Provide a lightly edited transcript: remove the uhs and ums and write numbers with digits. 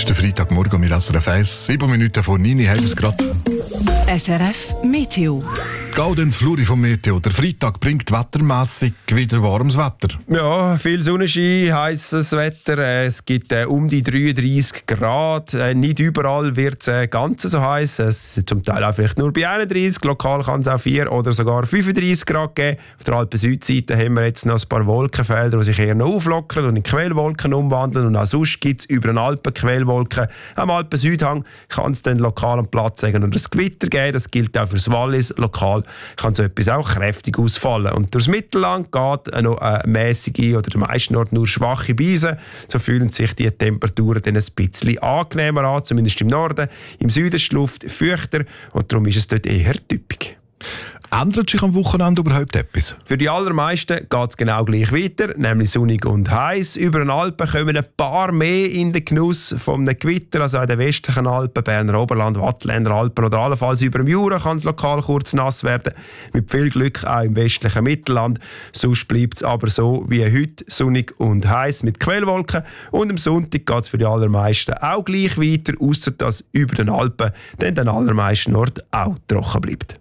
sonnigsten Freitagmorgen mit SRF 1. 7 Minuten vor 9 haben wir es gerade. SRF Meteo. Gaudenz Fluri vom Meteo. Der Freitag bringt wettermässig wieder warmes Wetter. Ja, viel Sonnenschein, heisses Wetter. Es gibt um die 33 Grad. Nicht überall wird es ganz so heiß. Es ist zum Teil auch vielleicht nur bei 31. Lokal kann es auch 4 oder sogar 35 Grad geben. Auf der Alpen-Südseite haben wir jetzt noch ein paar Wolkenfelder, die sich eher noch auflockern und in Quellwolken umwandeln. Und auch sonst gibt es über den Alpen Quellwolken. Am Alpen-Südhang kann es dann lokal am Platz sagen und ein Gewitter geben. Das gilt auch fürs Wallis. Lokal kann so etwas auch kräftig ausfallen. Und durchs Mittelland geht noch eine mäßige oder den meisten Orten nur schwache Brise. So fühlen sich die Temperaturen dann ein bisschen angenehmer an, zumindest im Norden. Im Süden ist die Luft feuchter und darum ist es dort eher typisch. Ändert sich am Wochenende überhaupt etwas? Für die allermeisten geht es genau gleich weiter, nämlich sonnig und heiß. Über den Alpen kommen ein paar mehr in den Genuss von einem Gewitter, also in den westlichen Alpen, Berner Oberland, Wattländer Alpen oder allenfalls über dem Jura kann es lokal kurz nass werden. Mit viel Glück auch im westlichen Mittelland. Sonst bleibt es aber so wie heute, sonnig und heiß mit Quellwolken. Und am Sonntag geht es für die allermeisten auch gleich weiter, ausser dass über den Alpen dann den allermeisten Orten auch trocken bleibt.